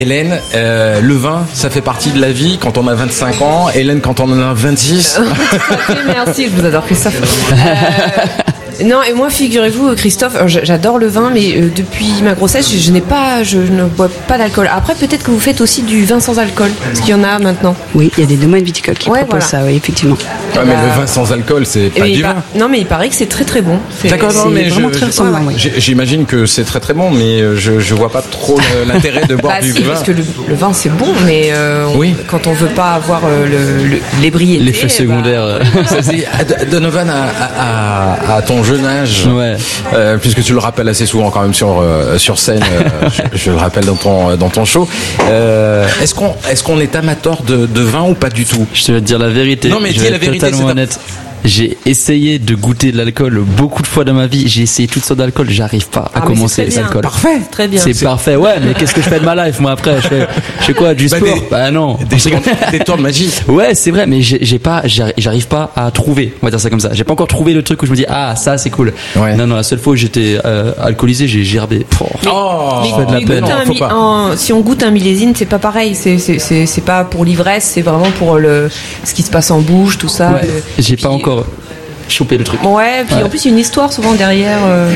Hélène, le vin, ça fait partie de la vie quand on a 25 ans. Hélène, quand on en a 26. Merci, je vous adore, Christophe. Non, et moi, figurez-vous, Christophe, j'adore le vin, mais depuis ma grossesse, je ne bois pas d'alcool. Après, peut-être que vous faites aussi du vin sans alcool, parce qu'il y en a maintenant. Oui, il y a des domaines viticoles qui proposent ça, oui, effectivement. Ouais, mais le vin sans alcool, c'est pas du vin. Non, mais il paraît que c'est très très bon. D'accord, non, mais vraiment très ressemblant, oui. J'imagine que c'est très très bon, mais je vois pas trop l'intérêt de boire du vin. Parce que le vin c'est bon, mais quand on veut pas avoir l'ébriété, l'effet secondaire. Donovan, à ton jeune âge, puisque tu le rappelles assez souvent quand même sur scène, je le rappelle dans ton show. Est-ce qu'on est amateur de vin ou pas du tout? Je te vais te dire la vérité. Non, mais dis la vérité, totalement honnête. J'ai essayé de goûter de l'alcool beaucoup de fois dans ma vie. J'ai essayé toutes sortes d'alcool. J'arrive pas à commencer les alcools. Parfait. Très bien. C'est parfait. Ouais, mais qu'est-ce que je fais de ma life, moi, après? Je fais quoi? Du sport? Non. Des tours de magie. Ouais, c'est vrai, mais j'arrive pas à trouver. On va dire ça comme ça. J'ai pas encore trouvé le truc où je me dis, ah, ça, c'est cool. Ouais. Non, la seule fois où j'étais alcoolisé, j'ai gerbé. Mais de la peine. Si on goûte un millésine, c'est pas pareil. C'est pas pour l'ivresse, c'est vraiment pour ce qui se passe en bouche, tout ça. Ouais. J'ai pas encore choper le truc. Ouais, puis en plus il y a une histoire souvent derrière.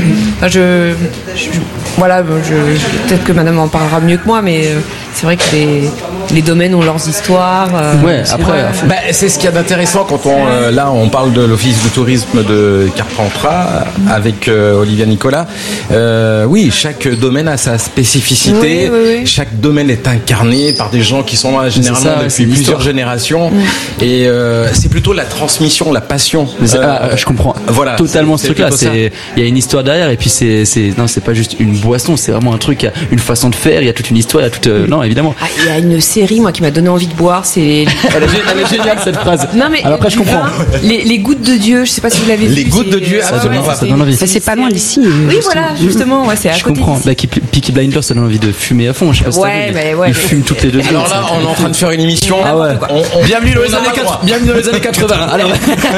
Peut-être que madame en parlera mieux que moi, mais c'est vrai que les domaines ont leurs histoires. C'est ce qu'il y a d'intéressant quand on parle de l'office de tourisme de Carpentras avec Olivia Nicolas. Oui, chaque domaine a sa spécificité. Oui. Chaque domaine est incarné par des gens qui sont là généralement depuis plusieurs générations. Et c'est plutôt la transmission, la passion. Je comprends totalement ce truc-là. Il y a une histoire derrière, et puis c'est pas juste une boisson, c'est vraiment un truc, il y a une façon de faire, il y a toute une histoire, il y a toute non, évidemment. Il y a une série moi qui m'a donné envie de boire, c'est elle est géniale cette phrase. Non mais alors après je comprends. Les gouttes de Dieu, je sais pas si vous l'avez vu. Les gouttes de Dieu, ça donne envie. C'est pas loin d'ici. Oui, voilà, justement, c'est à côté. Je comprends. Peaky Blinders, ça donne envie de fumer à fond, je sais pas si ils fument toutes les deux. Alors là, on est en train de faire une émission. Bienvenue dans les années 80. Alors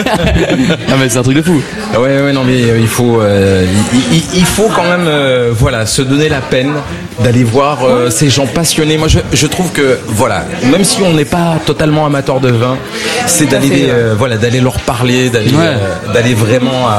non mais c'est un truc de fou. Ouais, non mais il faut quand même se donner la peine d'aller voir ces gens passionnés. Moi je trouve que même si on n'est pas totalement amateur de vin, c'est d'aller leur parler, d'aller vraiment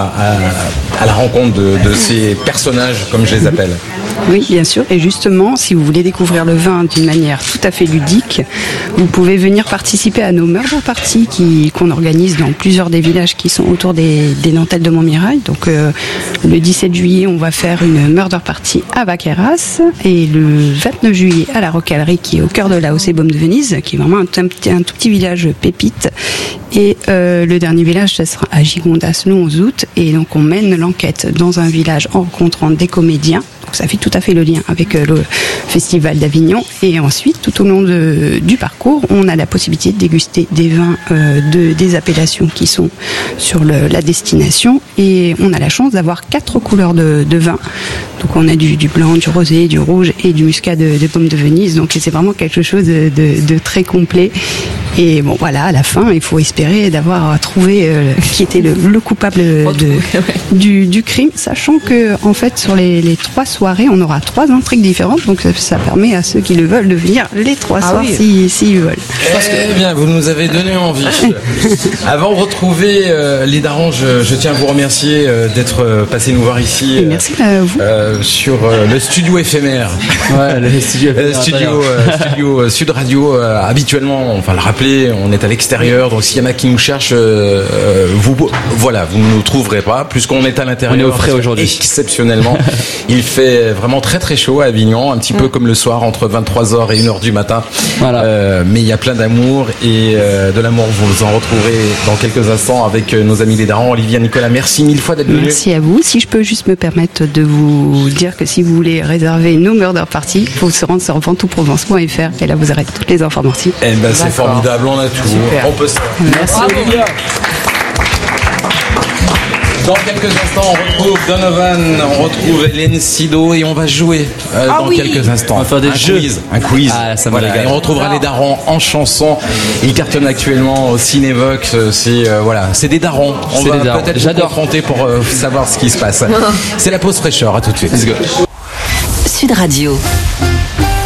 à la rencontre de ces personnages, comme je les appelle. Oui, bien sûr. Et justement, si vous voulez découvrir le vin d'une manière tout à fait ludique, vous pouvez venir participer à nos murder parties qu'on organise dans plusieurs des villages qui sont autour des dentelles de Montmirail. Donc, le 17 juillet, on va faire une murder party à Vaqueras, et le 29 juillet à la Rocalerie, qui est au cœur de la Haute-Baume de Venise, qui est vraiment un tout petit village pépite. Et le dernier village, ça sera à Gigondas le 11 août. Et donc, on mène l'enquête dans un village en rencontrant des comédiens. Donc ça fait tout à fait le lien avec le Festival d'Avignon. Et ensuite, tout au long du parcours, on a la possibilité de déguster des vins des appellations qui sont sur la destination. Et on a la chance d'avoir 4 couleurs de vin. Donc on a du blanc, du rosé, du rouge et du muscat de pomme de Venise. Donc c'est vraiment quelque chose de très complet. Et bon, voilà, à la fin, il faut espérer d'avoir trouvé qui était le coupable du crime, sachant que en fait, sur les 3 soirées, on aura 3 intrigues différentes. Donc ça permet à ceux qui le veulent de venir les 3 soirs s'ils veulent. Eh bien, vous nous avez donné envie. Avant de retrouver les darons, je tiens à vous remercier d'être passé nous voir ici. Merci à vous. Sur le studio éphémère. Ouais, le studio Sud Radio. Habituellement, enfin le rappeler, on est à l'extérieur, donc s'il y en a qui nous cherchent, vous ne nous trouverez pas, puisqu'on est à l'intérieur. On est au frais aujourd'hui. Exceptionnellement. Il fait vraiment très très chaud à Avignon, un petit peu comme le soir entre 23h et 1h du matin. Voilà. Mais il y a plein d'amour et de l'amour. Vous en retrouverez dans quelques instants avec nos amis les darons. Olivia Nicolas, merci 1000 fois d'être venu. Merci à vous. Si je peux juste me permettre de vous dire que si vous voulez réserver nos murder parties, il faut se rendre sur ventoutprovence.fr et là vous aurez toutes les informations. Eh ben c'est formidable, on a tout. Super. On peut ça. Merci Olivia. Dans quelques instants, on retrouve Donovan, on retrouve Hélène Sido et on va jouer quelques instants. On va faire des jeux. Un quiz. Ah, ça et on retrouvera les darons en chanson. Ils cartonnent actuellement au Cinévox. C'est des darons. On va peut-être vous confronter pour savoir ce qui se passe. C'est la pause fraîcheur. À tout de suite. Let's go. Sud Radio.